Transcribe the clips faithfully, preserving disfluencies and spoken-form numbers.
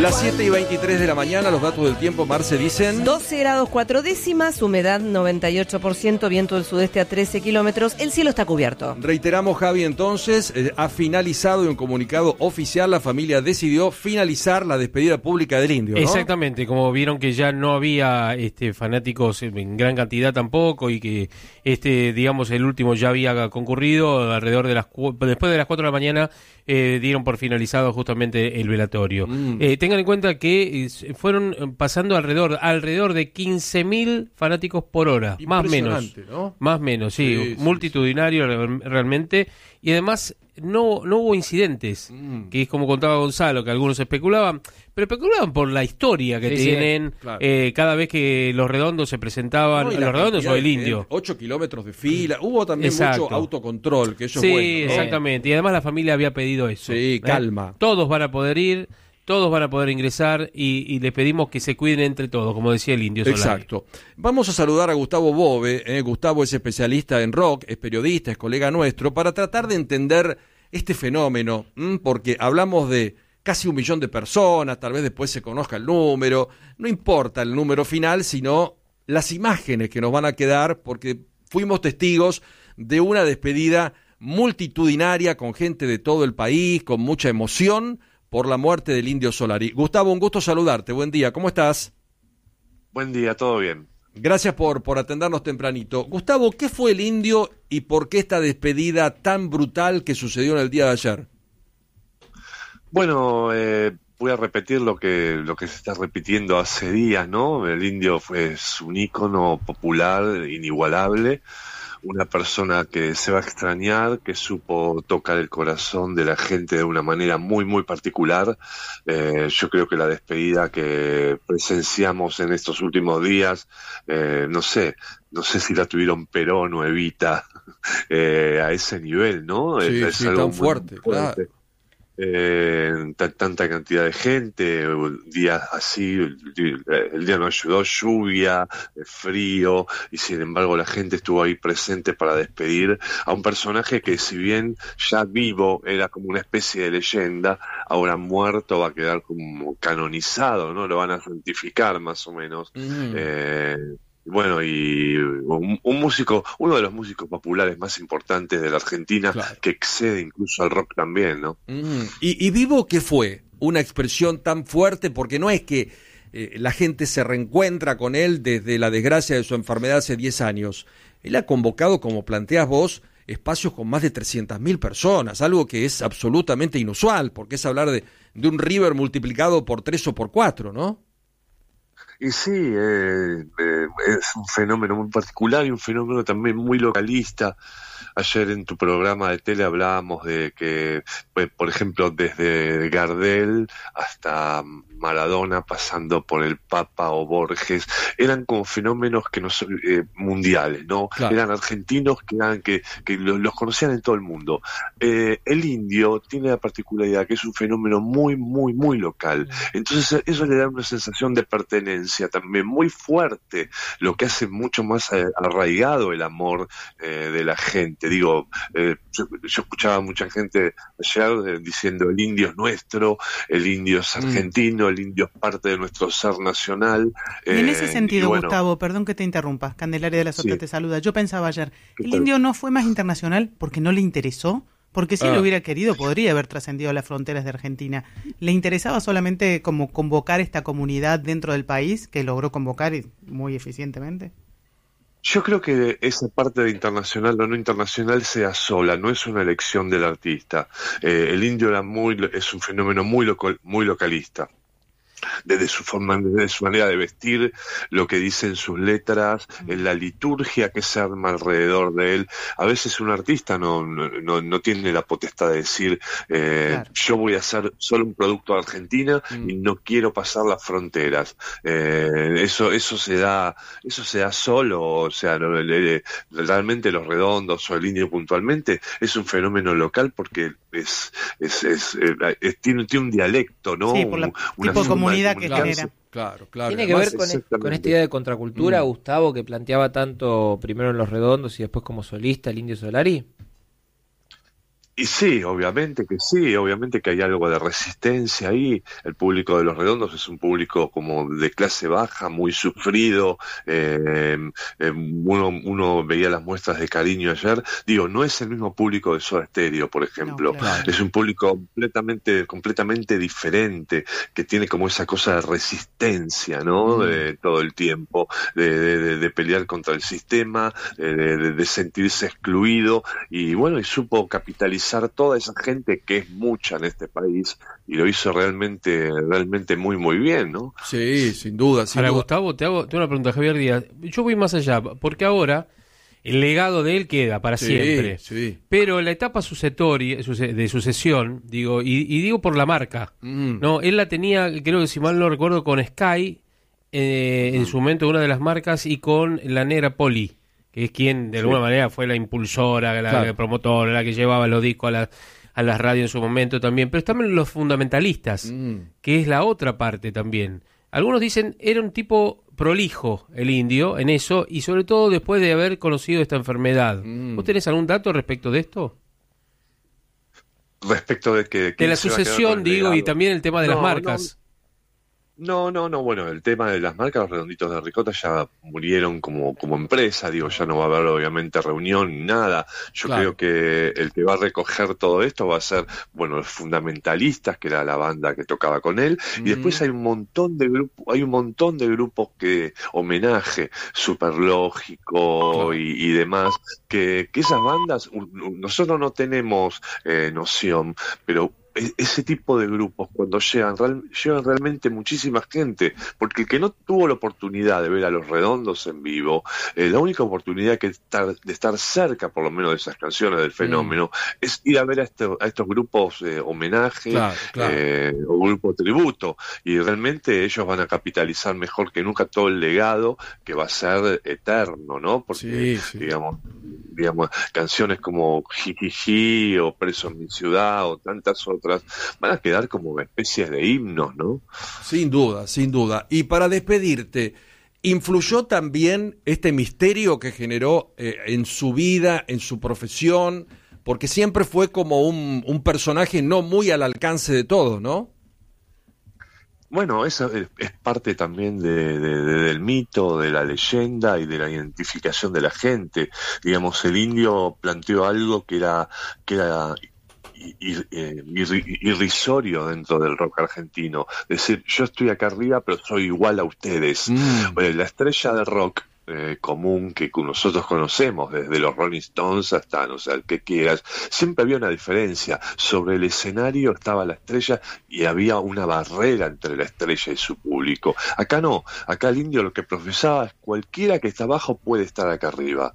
Las siete y veintitrés de la mañana, los datos del tiempo, Marce, dicen... doce grados cuatro décimas, humedad noventa y ocho por ciento, viento del sudeste a trece kilómetros, el cielo está cubierto. Reiteramos, Javi, entonces, eh, ha finalizado en un comunicado oficial, la familia decidió finalizar la despedida pública del Indio, ¿no? Exactamente, como vieron que ya no había este, fanáticos en gran cantidad tampoco y que, este digamos, el último ya había concurrido alrededor de las... Después de las cuatro de la mañana eh, dieron por finalizado justamente el velatorio. Mm. Eh, tengan en cuenta que fueron pasando alrededor alrededor de quince mil fanáticos por hora, más o menos, ¿no? Más o menos, sí, sí multitudinario sí, sí. realmente, y además no no hubo incidentes, mm. que es como contaba Gonzalo, que algunos especulaban, pero especulaban por la historia que sí, tienen, sí, claro. eh, cada vez que los redondos se presentaban, no, los redondos o el Indio. Ocho kilómetros de fila, hubo también Exacto. mucho autocontrol, que eso sí, es bueno, ¿no? exactamente, y además la familia había pedido eso. Sí, calma. ¿eh? Todos van a poder ir, todos van a poder ingresar y, y les pedimos que se cuiden entre todos, como decía el Indio Solari. Exacto. Vamos a saludar a Gustavo Bove. Eh. Gustavo es especialista en rock, es periodista, es colega nuestro, para tratar de entender este fenómeno, ¿m? porque hablamos de casi un millón de personas, tal vez después se conozca el número, no importa el número final, sino las imágenes que nos van a quedar, porque fuimos testigos de una despedida multitudinaria con gente de todo el país, con mucha emoción, por la muerte del Indio Solari. Gustavo, un gusto saludarte. Buen día, ¿cómo estás? Buen día, todo bien. Gracias por, por atendernos tempranito. Gustavo, ¿qué fue el Indio y por qué esta despedida tan brutal que sucedió en el día de ayer? Bueno, eh, voy a repetir lo que, lo que se está repitiendo hace días, ¿no? El Indio fue es un ícono popular, inigualable. Una persona que se va a extrañar, que supo tocar el corazón de la gente de una manera muy, muy particular. Eh, yo creo que la despedida que presenciamos en estos últimos días, eh, no sé, no sé si la tuvieron Perón o Evita eh, a ese nivel, ¿no? Sí, es sí, algo tan fuerte, fuerte. Claro. Eh, t- tanta cantidad de gente, días así, el, el día no ayudó, lluvia, frío, y sin embargo la gente estuvo ahí presente para despedir a un personaje que, si bien ya vivo era como una especie de leyenda, ahora muerto va a quedar como canonizado, ¿no? Lo van a santificar más o menos. Mm. Eh, Bueno, y un, un músico, uno de los músicos populares más importantes de la Argentina, claro, que excede incluso al rock también, ¿no? Mm. ¿Y, y vivo qué fue? Una expresión tan fuerte, porque no es que eh, la gente se reencuentra con él desde la desgracia de su enfermedad hace diez años. Él ha convocado, como planteás vos, espacios con más de trescientas mil personas, algo que es absolutamente inusual, porque es hablar de, de un River multiplicado por tres o por cuatro, ¿no? Y sí, eh, eh, es un fenómeno muy particular y un fenómeno también muy localista. Ayer en tu programa de tele hablábamos de que, pues, por ejemplo, desde Gardel hasta Maradona, pasando por el Papa o Borges, eran como fenómenos que no son eh, mundiales, ¿no? Claro. Eran argentinos que, eran, que, que los, los conocían en todo el mundo. Eh, el Indio tiene la particularidad que es un fenómeno muy, muy, muy local. Entonces eso le da una sensación de pertenencia también muy fuerte, lo que hace mucho más eh, arraigado el amor eh, de la gente. Digo, eh, yo, yo escuchaba a mucha gente ayer eh, diciendo el Indio es nuestro, el Indio es argentino, mm. el Indio es parte de nuestro ser nacional. Y en ese sentido, bueno, Gustavo, perdón que te interrumpa, Candelaria de la Sota sí. te saluda. Yo pensaba ayer, ¿el Indio no fue más internacional porque no le interesó? Porque si ah. lo hubiera querido, podría haber trascendido las fronteras de Argentina. ¿Le interesaba solamente como convocar esta comunidad dentro del país, que logró convocar muy eficientemente? Yo creo que esa parte de internacional o no internacional sea sola, no es una elección del artista. Eh, el Indio era muy, es un fenómeno muy local, muy localista. Desde su forma, desde su manera de vestir, lo que dicen sus letras, en la liturgia que se arma alrededor de él. A veces un artista no, no, no tiene la potestad de decir eh, claro. yo voy a hacer solo un producto de Argentina mm. y no quiero pasar las fronteras. Eh, eso, eso se da, eso se da solo, o sea, no, le, realmente Los Redondos o el Indio puntualmente es un fenómeno local porque es, es, es, es, es tiene, tiene un dialecto, ¿no? Sí, por la, una tipo comunidad que genera. Claro, claro. Tiene que Además, ver con, e- con esta idea de contracultura, mm. Gustavo, que planteaba tanto primero en Los Redondos y después como solista el Indio Solari. Y sí, obviamente que sí, obviamente que hay algo de resistencia ahí. El público de Los Redondos es un público como de clase baja, muy sufrido. Eh, eh, uno, uno veía las muestras de cariño ayer. Digo, no es el mismo público de Soda Stereo, por ejemplo. No, claro. Es un público completamente, completamente diferente, que tiene como esa cosa de resistencia, ¿no? Mm. De, todo el tiempo, de, de, de pelear contra el sistema, de, de, de sentirse excluido. Y bueno, y supo capitalizar toda esa gente que es mucha en este país y lo hizo realmente realmente muy muy bien, ¿no? Sí, sin duda. Sin Ahora, duda. Gustavo, te hago, te hago una pregunta, Javier Díaz. Yo voy más allá, porque ahora el legado de él queda para sí, siempre. Sí. Pero la etapa sucesoria, de sucesión, digo, y, y digo por la marca, mm. no, él la tenía, creo que si mal no recuerdo, con Sky eh, mm. en su momento una de las marcas y con la negra Poli, que es quien de alguna sí. manera fue la impulsora, la, claro. la promotora, la que llevaba los discos a, la, a las radios en su momento también, pero también los fundamentalistas, mm. que es la otra parte también. Algunos dicen era un tipo prolijo el Indio en eso, y sobre todo después de haber conocido esta enfermedad. Mm. ¿Vos tenés algún dato respecto de esto? Respecto de que... De la sucesión, digo, y también el tema de no, las marcas. No. No, no, no, bueno, el tema de las marcas, los Redonditos de Ricota ya murieron como, como empresa, digo, ya no va a haber obviamente reunión ni nada. Yo claro. creo que el que va a recoger todo esto va a ser, bueno, los Fundamentalistas, que era la banda que tocaba con él, mm. y después hay un montón de grupos, hay un montón de grupos que, homenaje, Superlógico claro. y, y demás, que, que esas bandas, nosotros no tenemos eh, noción, pero ese tipo de grupos cuando llegan, real, llegan realmente muchísima gente, porque el que no tuvo la oportunidad de ver a Los Redondos en vivo, eh, la única oportunidad que estar, de estar cerca por lo menos de esas canciones del fenómeno mm. es ir a ver a, este, a estos grupos eh, homenaje claro, claro. Eh, o grupo tributo, y realmente ellos van a capitalizar mejor que nunca todo el legado que va a ser eterno, ¿no? Porque sí, sí. digamos digamos canciones como Jijiji o Preso en mi ciudad o tantas otras van a quedar como especies de himnos, ¿no? Sin duda, sin duda. Y para despedirte, ¿influyó también este misterio que generó eh, en su vida, en su profesión? Porque siempre fue como un, un personaje no muy al alcance de todos, ¿no? Bueno, eso es, es parte también de, de, de, del mito, de la leyenda y de la identificación de la gente. Digamos, el Indio planteó algo que era... que era irrisorio dentro del rock argentino, decir, yo estoy acá arriba pero soy igual a ustedes. Mm. Bueno, la estrella del rock eh, común que nosotros conocemos, desde los Rolling Stones hasta, no sé, el que quieras, siempre había una diferencia. Sobre el escenario estaba la estrella y había una barrera entre la estrella y su público. Acá no, acá el Indio lo que profesaba es cualquiera que está abajo puede estar acá arriba.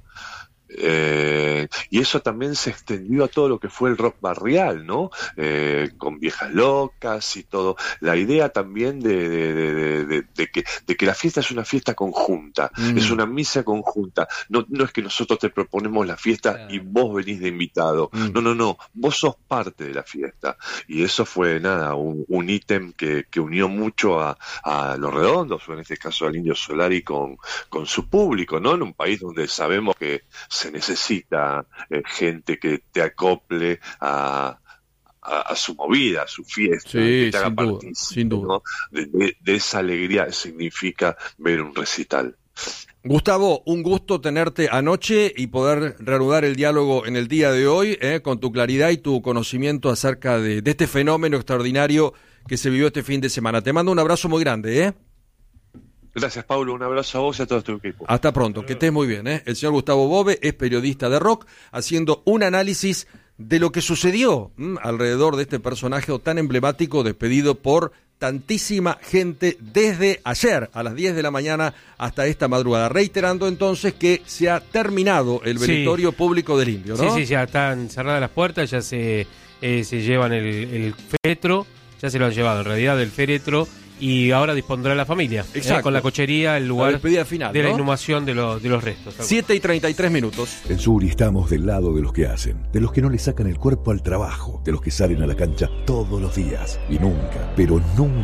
Eh, y eso también se extendió a todo lo que fue el rock barrial, ¿no? Eh, con Viejas Locas y todo. La idea también de, de, de, de, de, que, de que la fiesta es una fiesta conjunta, mm. es una misa conjunta. No, no es que nosotros te proponemos la fiesta claro. y vos venís de invitado. Mm. No, no, no. Vos sos parte de la fiesta. Y eso fue, nada, un, un ítem que, que unió mucho a, a Los Redondos, o en este caso al Indio Solari con, con su público, ¿no? En un país donde sabemos que se necesita eh, gente que te acople a, a, a su movida, a su fiesta, sí, que te haga sin duda, partícipe, sin duda. ¿no? de, de, de esa alegría que significa ver un recital. Gustavo, un gusto tenerte anoche y poder reanudar el diálogo en el día de hoy, eh, con tu claridad y tu conocimiento acerca de, de este fenómeno extraordinario que se vivió este fin de semana. Te mando un abrazo muy grande, ¿eh? Gracias, Pablo. Un abrazo a vos y a todo tu equipo. Hasta pronto. Que estés muy bien, ¿eh? El señor Gustavo Bove es periodista de rock, haciendo un análisis de lo que sucedió ¿m? alrededor de este personaje tan emblemático, despedido por tantísima gente desde ayer a las diez de la mañana hasta esta madrugada. Reiterando entonces que se ha terminado el velatorio sí. público del Indio, ¿no? Sí, sí, ya están cerradas las puertas, ya se, eh, se llevan el, el féretro, ya se lo han llevado en realidad el féretro. Y ahora dispondrá la familia, eh, con la cochería, el lugar final, de ¿no? la inhumación de, lo, de los restos. siete y treinta y tres minutos. En Suri estamos del lado de los que hacen, de los que no le sacan el cuerpo al trabajo, de los que salen a la cancha todos los días y nunca, pero nunca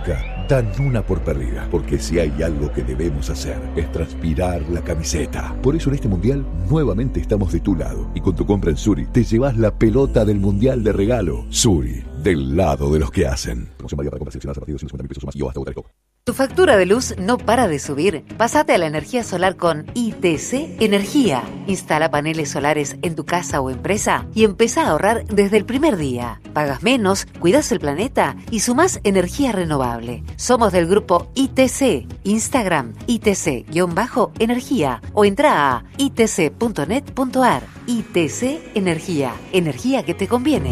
Dan una por perdida, porque si hay algo que debemos hacer es transpirar la camiseta. Por eso en este mundial nuevamente estamos de tu lado y con tu compra en Suri te llevas la pelota del mundial de regalo. Suri, del lado de los que hacen. Promoción válida para compras seleccionadas a partir de ciento cincuenta mil pesos o más y o hasta votar el top. ¿Tu factura de luz no para de subir? Pásate a la energía solar con I T C Energía. Instala paneles solares en tu casa o empresa y empezá a ahorrar desde el primer día. Pagas menos, cuidas el planeta y sumás energía renovable. Somos del grupo I T C. Instagram I T C-energía o entra a i t c punto net punto a r. I T C Energía. Energía que te conviene.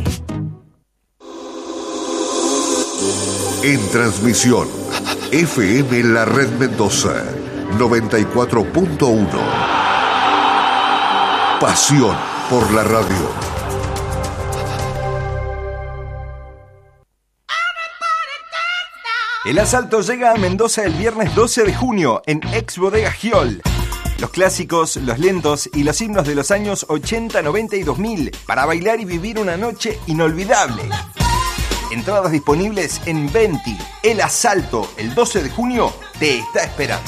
En transmisión, F M La Red Mendoza, noventa y cuatro punto uno. Pasión por la radio. El asalto llega a Mendoza el viernes doce de junio en Ex Bodega Giol. Los clásicos, los lentos y los himnos de los años ochenta, noventa y dos mil para bailar y vivir una noche inolvidable. Entradas disponibles en Venti. El asalto, el doce de junio, te está esperando.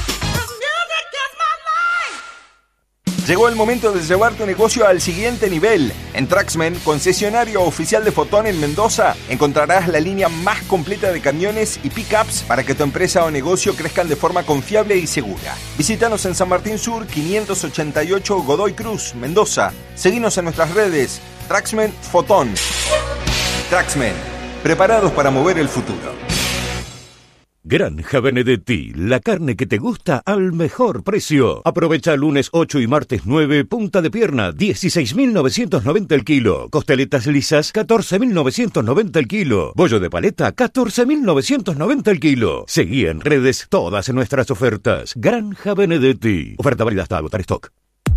Llegó el momento de llevar tu negocio al siguiente nivel. En Traxmen, concesionario oficial de Fotón en Mendoza, encontrarás la línea más completa de camiones y pickups para que tu empresa o negocio crezcan de forma confiable y segura. Visítanos en San Martín Sur, quinientos ochenta y ocho Godoy Cruz, Mendoza. Seguinos en nuestras redes. Traxmen Fotón. Traxmen, preparados para mover el futuro. Granja Benedetti, la carne que te gusta al mejor precio. Aprovecha lunes ocho y martes nueve, punta de pierna, dieciséis mil novecientos noventa el kilo. Costeletas lisas, catorce mil novecientos noventa el kilo. Bollo de paleta, catorce mil novecientos noventa el kilo. Seguí en redes todas nuestras ofertas. Granja Benedetti. Oferta válida hasta agotar stock.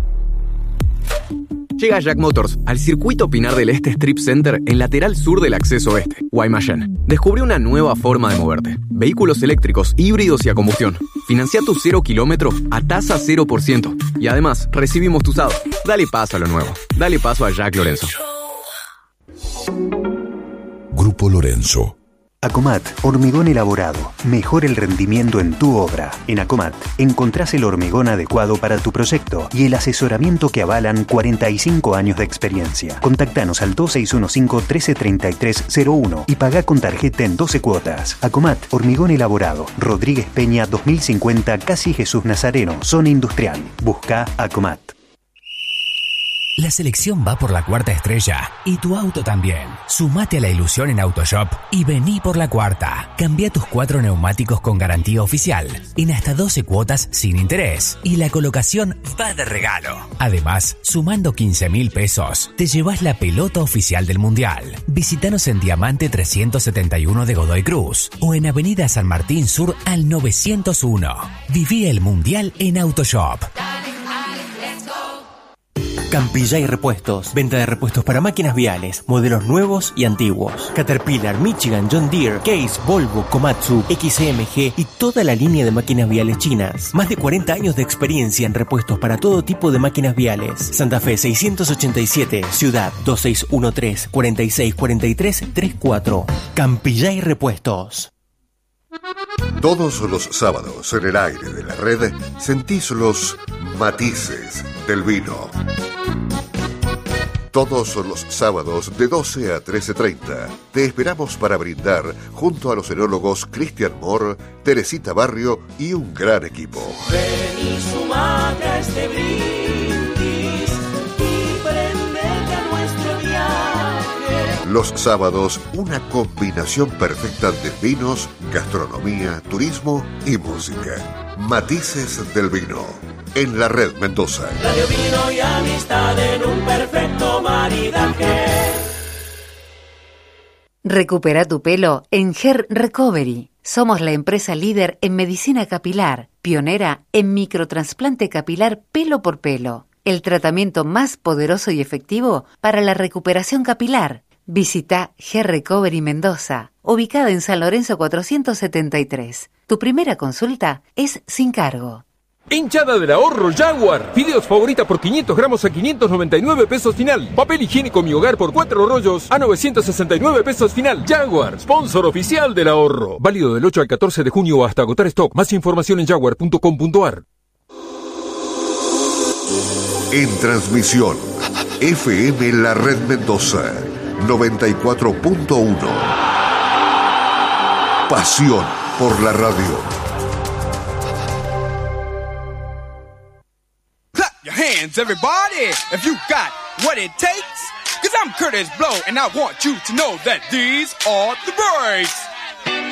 Llega Jack Motors al circuito Pinar del Este Strip Center en lateral sur del acceso oeste, Guaymallén. Descubre una nueva forma de moverte. Vehículos eléctricos, híbridos y a combustión. Financia tu cero kilómetro a tasa cero por ciento. Y además, recibimos tu usado. Dale paso a lo nuevo. Dale paso a Jack Lorenzo. Grupo Lorenzo. Acomat, hormigón elaborado. Mejora el rendimiento en tu obra. En Acomat encontrás el hormigón adecuado para tu proyecto y el asesoramiento que avalan cuarenta y cinco años de experiencia. Contactanos al dos seis uno cinco, uno tres tres tres cero uno y pagá con tarjeta en doce cuotas. Acomat, hormigón elaborado. Rodríguez Peña dos mil cincuenta, Casi Jesús Nazareno, zona industrial. Busca Acomat. La selección va por la cuarta estrella y tu auto también. Sumate a la ilusión en Autoshop y vení por la cuarta. Cambia tus cuatro neumáticos con garantía oficial en hasta doce cuotas sin interés y la colocación va de regalo. Además, sumando quince mil pesos, te llevas la pelota oficial del Mundial. Visítanos en Diamante trescientos setenta y uno de Godoy Cruz o en Avenida San Martín Sur al novecientos uno. Viví el Mundial en Autoshop. Campillay Repuestos. Venta de repuestos para máquinas viales, modelos nuevos y antiguos. Caterpillar, Michigan, John Deere, Case, Volvo, Komatsu, X M G y toda la línea de máquinas viales chinas. Más de cuarenta años de experiencia en repuestos para todo tipo de máquinas viales. Santa Fe seiscientos ochenta y siete, Ciudad dos seis uno tres, cuatro seis cuatro tres tres cuatro. Campillay Repuestos. Todos los sábados en el aire de la red sentís los matices del vino. Todos los sábados de doce a trece treinta te esperamos para brindar junto a los enólogos Cristian Moore, Teresita Barrio y un gran equipo. Ven y sumate a este brindis y prendete a nuestro viaje. Los sábados, una combinación perfecta de vinos, gastronomía, turismo y música. Matices del vino. En la Red Mendoza. Radio, vino y amistad en un perfecto maridaje. Recupera tu pelo en Hair Recovery. Somos la empresa líder en medicina capilar, pionera en microtrasplante capilar pelo por pelo. El tratamiento más poderoso y efectivo para la recuperación capilar. Visita Hair Recovery Mendoza, ubicada en San Lorenzo cuatrocientos setenta y tres. Tu primera consulta es sin cargo. Hinchada del ahorro Jaguar. Fideos favorita por quinientos gramos a quinientos noventa y nueve pesos final. Papel higiénico Mi Hogar por cuatro rollos a novecientos sesenta y nueve pesos final. Jaguar, sponsor oficial del ahorro. Válido del ocho al catorce de junio hasta agotar stock. Más información en jaguar punto com punto a r. En transmisión, F M La Red Mendoza, noventa y cuatro punto uno. Pasión por la radio. Your hands, everybody, if you got what it takes. Cause I'm Curtis Blow, and I want you to know that these are the breaks.